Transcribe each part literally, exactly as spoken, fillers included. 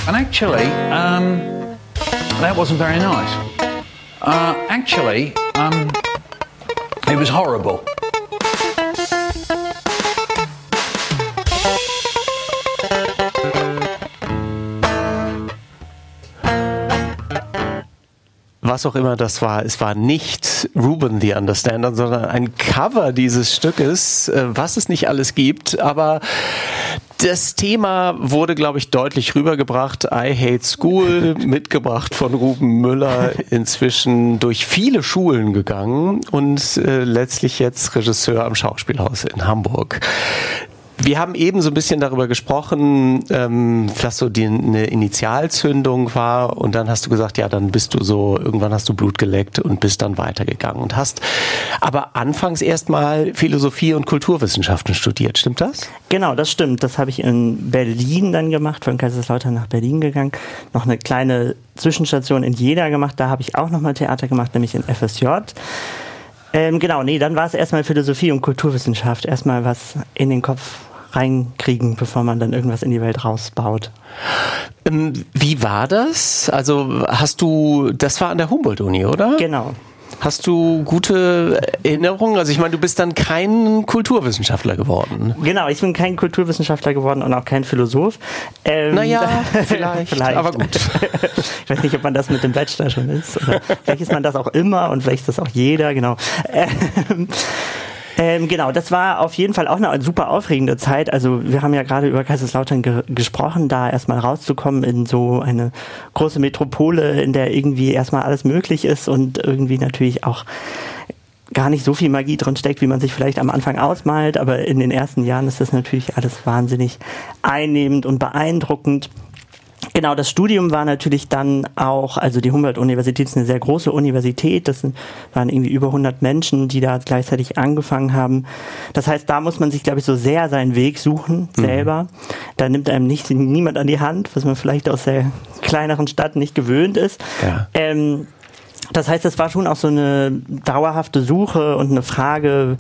And actually, um, that wasn't very nice. Uh, actually, um, it was horrible. Was auch immer das war, es war nicht Ruben the Understander, sondern ein Cover dieses Stückes, was es nicht alles gibt, aber das Thema wurde, glaube ich, deutlich rübergebracht. I Hate School, mitgebracht von Ruben Müller, inzwischen durch viele Schulen gegangen und äh, letztlich jetzt Regisseur am Schauspielhaus in Hamburg. Wir haben eben so ein bisschen darüber gesprochen, ähm, was so die, eine Initialzündung war, und dann hast du gesagt, ja, dann bist du so, irgendwann hast du Blut geleckt und bist dann weitergegangen und hast aber anfangs erstmal Philosophie und Kulturwissenschaften studiert, stimmt das? Genau, das stimmt. Das habe ich in Berlin dann gemacht, von Kaiserslautern nach Berlin gegangen, noch eine kleine Zwischenstation in Jena gemacht, da habe ich auch nochmal Theater gemacht, nämlich in F S J. Ähm, genau, nee, dann war es erstmal Philosophie und Kulturwissenschaft, erstmal was in den Kopf reinkriegen, bevor man dann irgendwas in die Welt rausbaut. Ähm, wie war das? Also hast du, das war an der Humboldt-Uni, oder? Genau. Hast du gute Erinnerungen? Also ich meine, du bist dann kein Kulturwissenschaftler geworden. Genau, ich bin kein Kulturwissenschaftler geworden und auch kein Philosoph. Ähm, naja, vielleicht, vielleicht, aber gut. Ich weiß nicht, ob man das mit dem Bachelor schon ist. Oder vielleicht ist man das auch immer und vielleicht ist das auch jeder, genau. Ähm, Ähm, genau, das war auf jeden Fall auch eine super aufregende Zeit. Also wir haben ja gerade über Kaiserslautern ge- gesprochen, da erstmal rauszukommen in so eine große Metropole, in der irgendwie erstmal alles möglich ist und irgendwie natürlich auch gar nicht so viel Magie drin steckt, wie man sich vielleicht am Anfang ausmalt. Aber in den ersten Jahren ist das natürlich alles wahnsinnig einnehmend und beeindruckend. Genau, das Studium war natürlich dann auch, also die Humboldt-Universität ist eine sehr große Universität, das waren irgendwie über hundert Menschen, die da gleichzeitig angefangen haben. Das heißt, da muss man sich, glaube ich, so sehr seinen Weg suchen, selber. Mhm. Da nimmt einem nicht niemand an die Hand, was man vielleicht aus der kleineren Stadt nicht gewöhnt ist. Ja. Ähm, das heißt, es war schon auch so eine dauerhafte Suche und eine Frage,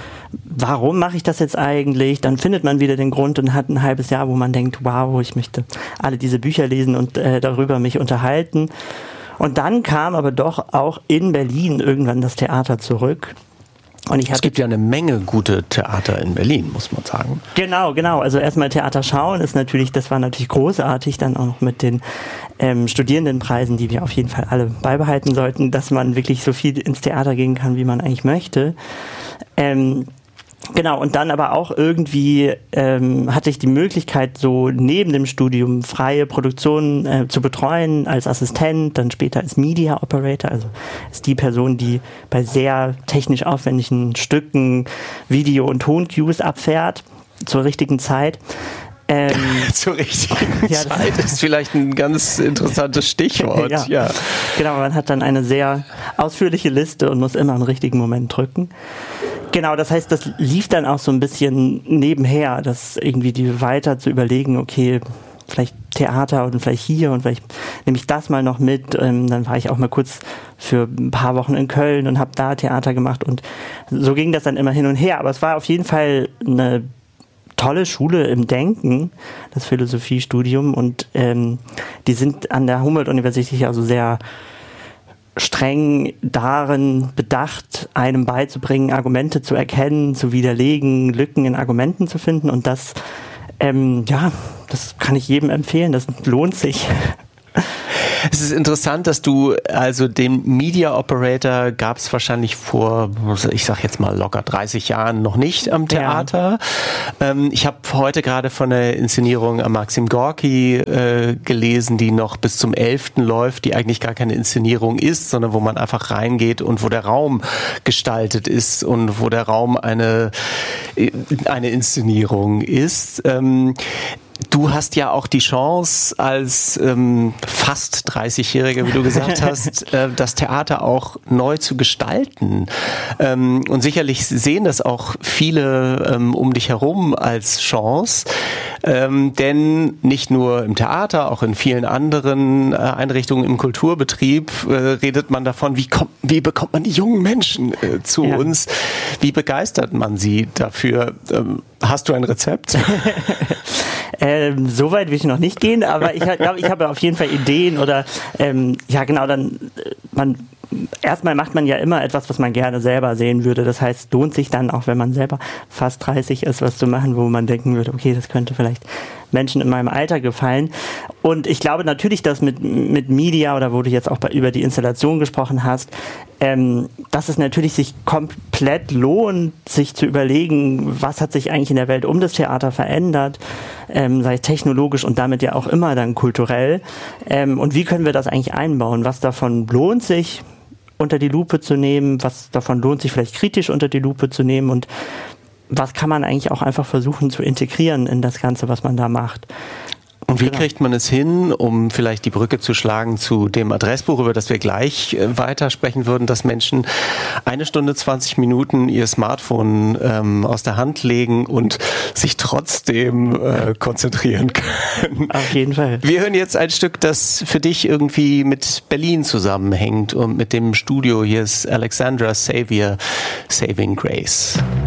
warum mache ich das jetzt eigentlich? Dann findet man wieder den Grund und hat ein halbes Jahr, wo man denkt, wow, ich möchte alle diese Bücher lesen und äh, darüber mich unterhalten. Und dann kam aber doch auch in Berlin irgendwann das Theater zurück. Und ich hatte, es gibt ja eine Menge gute Theater in Berlin, muss man sagen. Genau, genau. Also erstmal Theater schauen ist natürlich, das war natürlich großartig, dann auch noch mit den ähm, Studierendenpreisen, die wir auf jeden Fall alle beibehalten sollten, dass man wirklich so viel ins Theater gehen kann, wie man eigentlich möchte. Ähm, Genau, und dann aber auch irgendwie ähm, hatte ich die Möglichkeit, so neben dem Studium freie Produktionen äh, zu betreuen, als Assistent, dann später als Media Operator, also ist die Person, die bei sehr technisch aufwendigen Stücken Video- und Ton-Cues abfährt, zur richtigen Zeit. Ähm, zur richtigen ja, Zeit ist vielleicht ein ganz interessantes Stichwort. ja. ja, genau, man hat dann eine sehr ausführliche Liste und muss immer im richtigen Moment drücken. Genau, das heißt, das lief dann auch so ein bisschen nebenher, das irgendwie die weiter zu überlegen, okay, vielleicht Theater und vielleicht hier und vielleicht nehme ich das mal noch mit. Ähm, dann war ich auch mal kurz für ein paar Wochen in Köln und habe da Theater gemacht und so ging das dann immer hin und her. Aber es war auf jeden Fall eine tolle Schule im Denken, das Philosophiestudium, und ähm, die sind an der Humboldt-Universität also sehr streng darin bedacht, einem beizubringen, Argumente zu erkennen, zu widerlegen, Lücken in Argumenten zu finden, und das, ähm, ja, das kann ich jedem empfehlen, das lohnt sich. Es ist interessant, dass du, also den Media Operator gab es wahrscheinlich vor, ich sag jetzt mal locker dreißig Jahren noch nicht am Theater. Ja. Ähm, ich habe heute gerade von der Inszenierung am Maxim Gorki äh, gelesen, die noch bis zum elften läuft, die eigentlich gar keine Inszenierung ist, sondern wo man einfach reingeht und wo der Raum gestaltet ist und wo der Raum eine, eine Inszenierung ist. Ähm, Du hast ja auch die Chance, als ähm, fast dreißigjähriger, wie du gesagt hast, äh, das Theater auch neu zu gestalten. Ähm, und sicherlich sehen das auch viele ähm, um dich herum als Chance. Ähm, denn nicht nur im Theater, auch in vielen anderen äh, Einrichtungen im Kulturbetrieb äh, redet man davon, wie, kommt, wie bekommt man die jungen Menschen äh, zu ja. uns? Wie begeistert man sie dafür? Ähm, hast du ein Rezept? Ähm, so weit will ich noch nicht gehen, aber ich glaube, ich habe auf jeden Fall Ideen oder ähm, ja genau, dann man erstmal macht man ja immer etwas, was man gerne selber sehen würde. Das heißt, lohnt sich dann, auch wenn man selber fast dreißig ist, was zu machen, wo man denken würde, okay, das könnte vielleicht Menschen in meinem Alter gefallen. Und ich glaube natürlich, dass mit, mit Media oder wo du jetzt auch bei, über die Installation gesprochen hast, ähm, dass es natürlich sich komplett lohnt, sich zu überlegen, was hat sich eigentlich in der Welt um das Theater verändert, ähm, sei es technologisch und damit ja auch immer dann kulturell. Ähm, und wie können wir das eigentlich einbauen? Was davon lohnt sich unter die Lupe zu nehmen? Was davon lohnt sich vielleicht kritisch unter die Lupe zu nehmen? Und was kann man eigentlich auch einfach versuchen zu integrieren in das Ganze, was man da macht? Und wie kriegt man es hin, um vielleicht die Brücke zu schlagen zu dem Adressbuch, über das wir gleich äh, weiter sprechen würden, dass Menschen eine Stunde, zwanzig Minuten ihr Smartphone ähm, aus der Hand legen und sich trotzdem äh, konzentrieren können? Auf jeden Fall. Wir hören jetzt ein Stück, das für dich irgendwie mit Berlin zusammenhängt und mit dem Studio. Hier ist Alexandra Xavier, Saving Grace.